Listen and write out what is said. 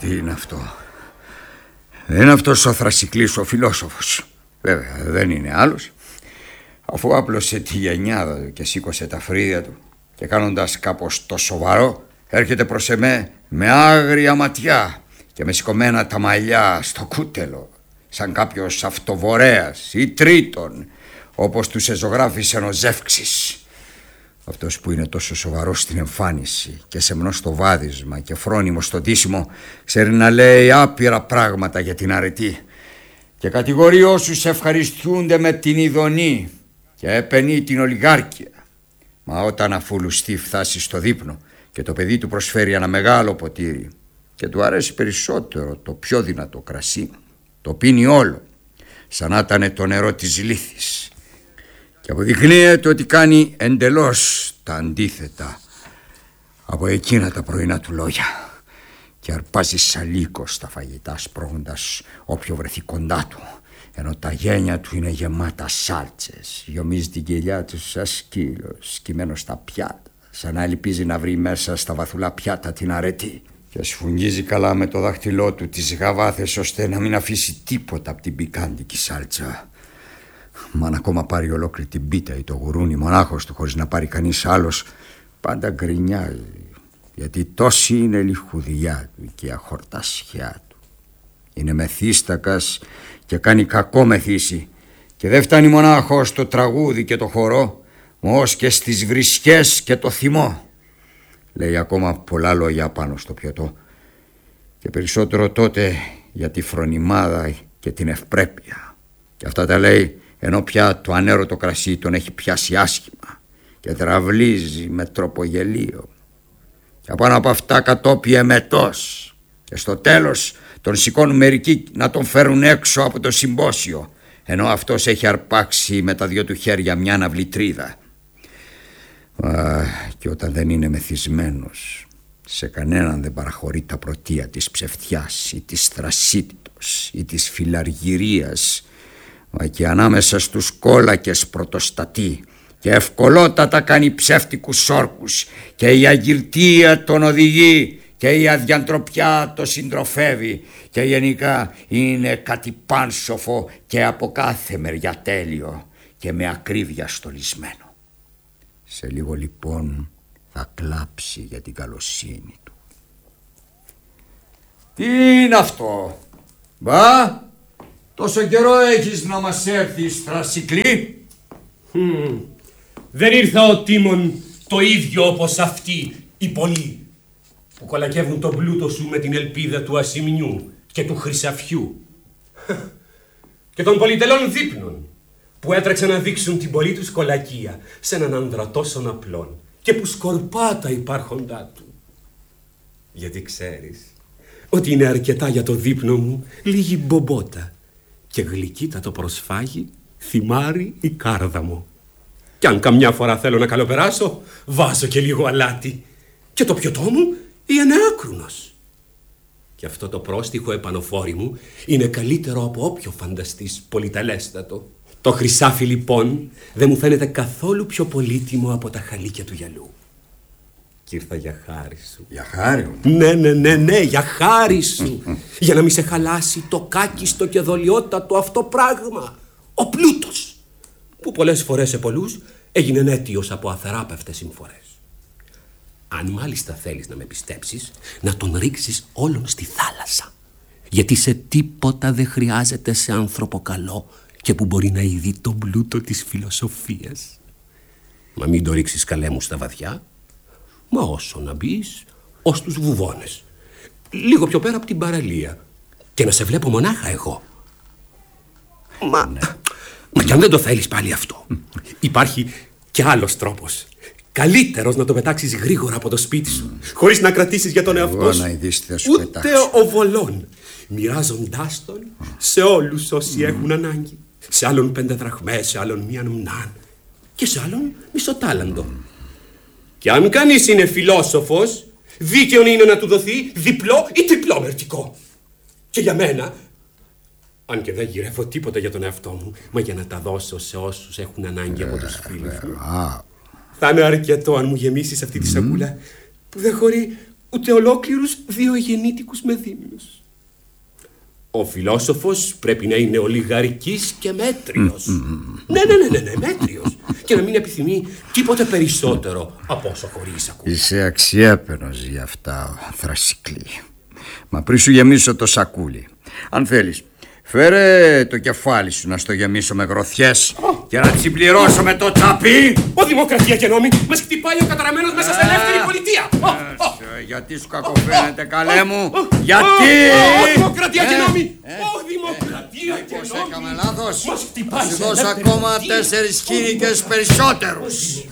Τι είναι αυτό? Δεν είναι αυτός ο Θρασικλής ο φιλόσοφος? Βέβαια δεν είναι άλλος, αφού άπλωσε τη γενιάδα του και σήκωσε τα φρύδια του και κάνοντας κάπως το σοβαρό έρχεται προς εμέ με άγρια ματιά και με σηκωμένα τα μαλλιά στο κούτελο, σαν κάποιος αυτοβορέας ή τρίτον, όπως τους εζωγράφησε ο Ζεύξης. Αυτός που είναι τόσο σοβαρός στην εμφάνιση και σεμνός στο βάδισμα και φρόνιμος στο ντύσιμο, ξέρει να λέει άπειρα πράγματα για την αρετή και κατηγορεί όσους ευχαριστούνται με την ειδονή και επενεί την ολιγάρκεια. Μα όταν αφουλουστεί φτάσει στο δείπνο και το παιδί του προσφέρει ένα μεγάλο ποτήρι και του αρέσει περισσότερο το πιο δυνατό κρασί, το πίνει όλο σαν να ήταν το νερό της λύθης και αποδεικνύεται ότι κάνει εντελώς τα αντίθετα από εκείνα τα πρωινά του λόγια και αρπάζει σαλίκος στα φαγητά σπρώγοντας όποιο βρεθεί κοντά του, ενώ τα γένια του είναι γεμάτα σάλτσες. Γιομίζει την κοιλιά του σαν σκύλος σκυμμένος στα πιάτα, σαν να ελπίζει να βρει μέσα στα βαθουλά πιάτα την αρετή, και σφουγγίζει καλά με το δάχτυλό του τις γαβάθες ώστε να μην αφήσει τίποτα από την πικάντικη σάλτσα. Μα αν ακόμα πάρει ολόκληρη την πίτα ή το γουρούνι μονάχος του χωρίς να πάρει κανείς άλλος, πάντα γκρινιάζει, γιατί τόση είναι η λιχουδιά του και η αχορτασιά του. Είναι μεθύστακας και κάνει κακό μεθύσει και δεν φτάνει μονάχος στο τραγούδι και το χορό, ως και στις βρισχές και το θυμό. Λέει ακόμα πολλά λόγια πάνω στο πιωτό και περισσότερο τότε για τη φρονιμάδα και την ευπρέπεια, και αυτά τα λέει ενώ πια το ανέρωτο κρασί τον έχει πιάσει άσχημα και τραυλίζει με τρόπο γελίο, και απάνω από αυτά κατόπι εμετός, και στο τέλος τον σηκώνουν μερικοί να τον φέρουν έξω από το συμπόσιο, ενώ αυτός έχει αρπάξει με τα δυο του χέρια μια αναβλητρίδα. Και όταν δεν είναι μεθυσμένος, σε κανέναν δεν παραχωρεί τα πρωτεία της ψευτιάς ή της θρασίτητος ή της φιλαργυρίας, μα και ανάμεσα στους κόλακες πρωτοστατεί και ευκολότατα κάνει ψεύτικους όρκους και η αγυρτία τον οδηγεί και η αδιαντροπιά το συντροφεύει και γενικά είναι κάτι πάνσοφο και από κάθε μεριά τέλειο και με ακρίβεια στολισμένο. Σε λίγο λοιπόν θα κλάψει για την καλοσύνη του. Τι είναι αυτό? Μπα, τόσο καιρό έχεις να μας έρθεις, Θρασικλή? Δεν ήρθα ο Τίμων το ίδιο όπως αυτοί οι πολλοί που κολακεύουν τον πλούτο σου με την ελπίδα του ασημνιού και του χρυσαφιού και των πολυτελών δείπνων που έτρεξαν να δείξουν την πολλή τους κολακία σε έναν άντρα τόσο απλόν και που σκορπά τα υπάρχοντά του. Γιατί ξέρεις ότι είναι αρκετά για το δείπνο μου λίγη μπομπότα και γλυκύτατο προσφάγει θυμάρι ή κάρδαμο. Κι αν καμιά φορά θέλω να καλοπεράσω, βάζω και λίγο αλάτι. Και το πιωτό μου είναι άκρουνος. Και αυτό το πρόστιχο επανοφόρι μου είναι καλύτερο από όποιο φανταστείς πολυτελέστατο. Το χρυσάφι λοιπόν δεν μου φαίνεται καθόλου πιο πολύτιμο από τα χαλίκια του γυαλού. Κι ήρθα για χάρη σου. Για χάρη μου? Ναι, για χάρη σου. Για να μην σε χαλάσει το κάκιστο και δολιότατο αυτό πράγμα, ο πλούτος, που πολλές φορές σε πολλούς έγινε αίτιος από αθεράπευτες συμφορές. Αν μάλιστα θέλεις να με πιστέψεις, να τον ρίξεις όλον στη θάλασσα, γιατί σε τίποτα δεν χρειάζεται σε άνθρωπο καλό και που μπορεί να ειδεί τον πλούτο της φιλοσοφίας. Μα μην το ρίξεις καλέ μου στα βαθιά, μα όσο να μπεις ως τους βουβώνες, λίγο πιο πέρα από την παραλία, και να σε βλέπω μονάχα εγώ. Μα κι αν δεν το θέλεις πάλι αυτό, υπάρχει κι άλλος τρόπος, καλύτερος να το πετάξεις γρήγορα από το σπίτι σου, χωρίς να κρατήσεις για τον εαυτό σου ούτε οβολόν, μοιράζοντάς τον σε όλους όσοι έχουν ανάγκη. Σε άλλον 5 δραχμές, σε άλλον 1 μνάν και σε άλλον μισοτάλαντο. Και αν κανείς είναι φιλόσοφος, δίκαιον είναι να του δοθεί διπλό ή τριπλό μερτικό. Και για μένα, αν και δεν γυρεύω τίποτα για τον εαυτό μου, μα για να τα δώσω σε όσους έχουν ανάγκη από τους φίλους μου, θα είναι αρκετό αν μου γεμίσεις αυτή τη σακούλα που δεν χωρεί ούτε ολόκληρους 2 γεννήτικους με δίμηνους. Ο φιλόσοφος πρέπει να είναι ολιγαρικής και μέτριος. Ναι, μέτριος. Και να μην επιθυμεί τίποτε περισσότερο από όσο χωρίς ακούει. Είσαι αξιέπαινος για αυτά, Θρασικλή. Μα πριν σου γεμίσω το σακούλι, αν θέλεις, φέρε το κεφάλι σου να στο γεμίσω με γροθιές και να συμπληρώσω με το τσαπί. Ο Δημοκρατία και νόμοι μας χτυπάει ο καταραμένος μέσα στην ελεύθερη πολιτεία. Γιατί σου κακοφαίνεται, καλέ μου? Γιατί? Δημοκρατία και νόμοι. Δημοκρατία και νόμοι. Έκαμε λάθος. Μας χτυπάει. Θα σου δώσω ακόμα 4 χήνικες περισσότερους.